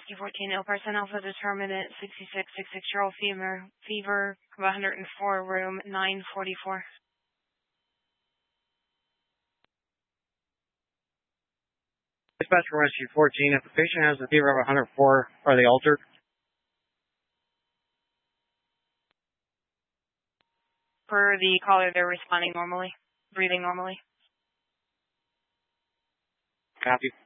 Rescue 14, ill person, alpha determinant, 66-year-old fever, 104, room 944. Dispatch for Rescue 14, if the patient has a fever of 104, are they altered? Per the caller, they're responding normally, breathing normally. Copy.